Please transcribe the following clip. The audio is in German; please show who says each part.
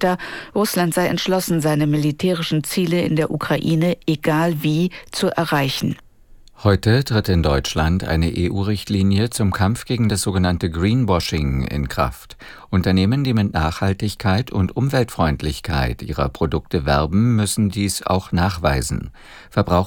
Speaker 1: weiter, Russland sei entschlossen, seine militärischen Ziele in der Ukraine, egal wie, zu erreichen.
Speaker 2: Heute tritt in Deutschland eine EU-Richtlinie zum Kampf gegen das sogenannte Greenwashing in Kraft. Unternehmen, die mit Nachhaltigkeit und Umweltfreundlichkeit ihrer Produkte werben, müssen dies auch nachweisen. Verbraucher